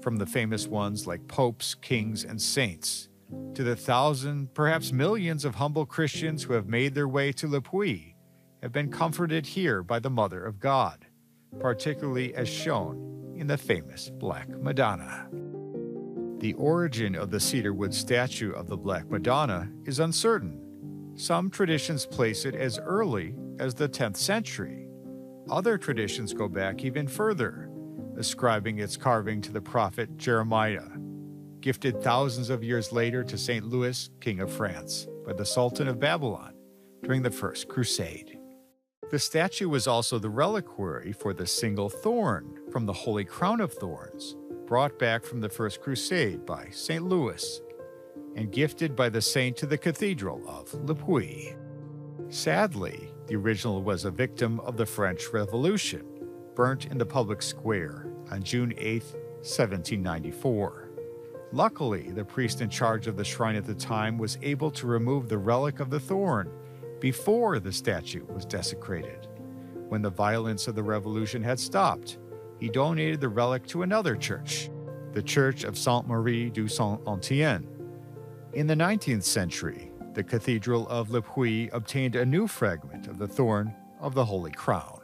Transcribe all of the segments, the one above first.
from the famous ones like popes, kings, and saints, to the thousands, perhaps millions of humble Christians who have made their way to Le Puy, have been comforted here by the Mother of God, particularly as shown in the famous Black Madonna. The origin of the cedarwood statue of the Black Madonna is uncertain. Some traditions place it as early as the 10th century. Other traditions go back even further, ascribing its carving to the prophet Jeremiah, gifted thousands of years later to St. Louis, King of France, by the Sultan of Babylon during the First Crusade. The statue was also the reliquary for the single thorn from the Holy Crown of Thorns, brought back from the First Crusade by St. Louis, and gifted by the saint to the Cathedral of Le Puy. Sadly, the original was a victim of the French Revolution, burnt in the public square on June 8, 1794. Luckily, the priest in charge of the shrine at the time was able to remove the relic of the thorn before the statue was desecrated. When the violence of the revolution had stopped, he donated the relic to another church, the Church of Sainte-Marie du Saint-Etienne. In the 19th century, the Cathedral of Le Puy obtained a new fragment of the thorn of the Holy Crown.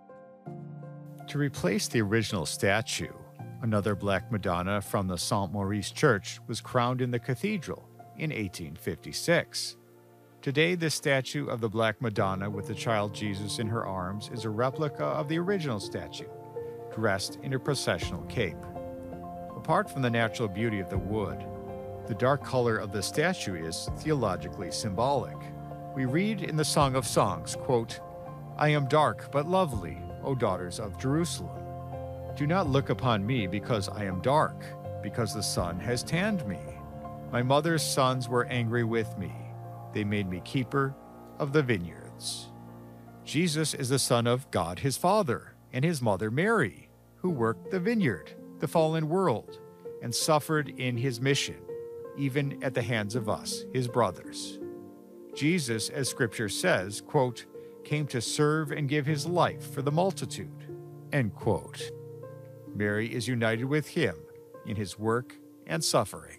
To replace the original statue, another Black Madonna from the Saint Maurice Church was crowned in the cathedral in 1856. Today, the statue of the Black Madonna with the child Jesus in her arms is a replica of the original statue, dressed in a processional cape. Apart from the natural beauty of the wood, the dark color of the statue is theologically symbolic. We read in the Song of Songs, quote, "I am dark but lovely, O daughters of Jerusalem. Do not look upon me because I am dark, because the sun has tanned me. My mother's sons were angry with me. They made me keeper of the vineyards." Jesus is the Son of God his Father and his mother Mary, who worked the vineyard, the fallen world, and suffered in his mission, even at the hands of us, his brothers. Jesus, as Scripture says, quote, "came to serve and give his life for the multitude," end quote. Mary is united with him in his work and suffering.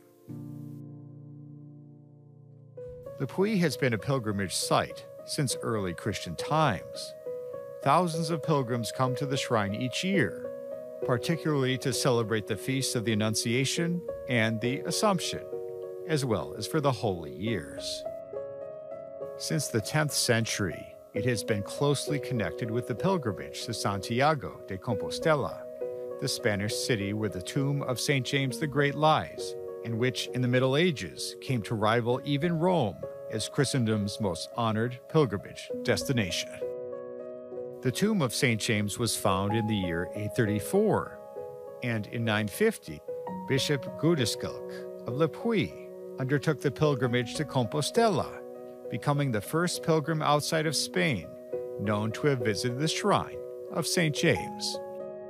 Le Puy has been a pilgrimage site since early Christian times. Thousands of pilgrims come to the shrine each year, particularly to celebrate the feasts of the Annunciation and the Assumption, as well as for the holy years. Since the 10th century, it has been closely connected with the pilgrimage to Santiago de Compostela, the Spanish city where the tomb of St. James the Great lies, and which in the Middle Ages came to rival even Rome as Christendom's most honored pilgrimage destination. The tomb of St. James was found in the year 834, and in 950, Bishop Gudeskilk of Le Puy undertook the pilgrimage to Compostela, becoming the first pilgrim outside of Spain known to have visited the shrine of St. James.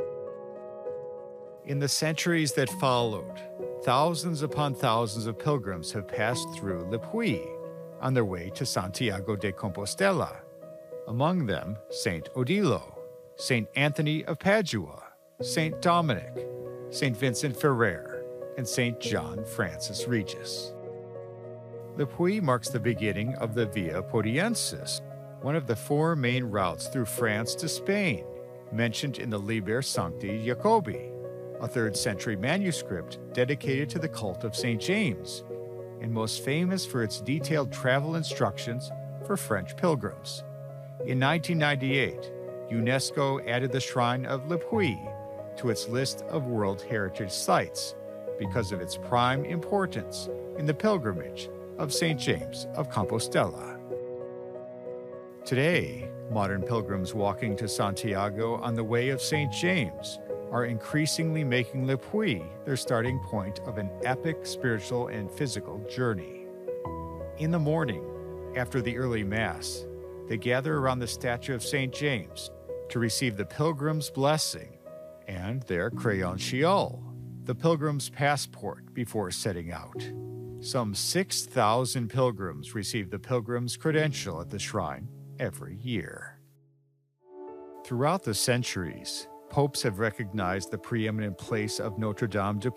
In the centuries that followed, thousands upon thousands of pilgrims have passed through Le Puy on their way to Santiago de Compostela, among them St. Odilo, St. Anthony of Padua, St. Dominic, St. Vincent Ferrer, and St. John Francis Regis. Le Puy marks the beginning of the Via Podiensis, one of the four main routes through France to Spain, mentioned in the Liber Sancti Jacobi, a 3rd century manuscript dedicated to the cult of St. James, and most famous for its detailed travel instructions for French pilgrims. In 1998, UNESCO added the Shrine of Le Puy to its list of World Heritage Sites because of its prime importance in the pilgrimage of St. James of Compostela. Today, modern pilgrims walking to Santiago on the way of St. James are increasingly making Le Puy their starting point of an epic spiritual and physical journey. In the morning, after the early Mass, they gather around the statue of St. James to receive the pilgrim's blessing and their créanciole, the pilgrim's passport, before setting out. Some 6,000 pilgrims receive the pilgrim's credential at the shrine every year. Throughout the centuries, popes have recognized the preeminent place of Notre Dame de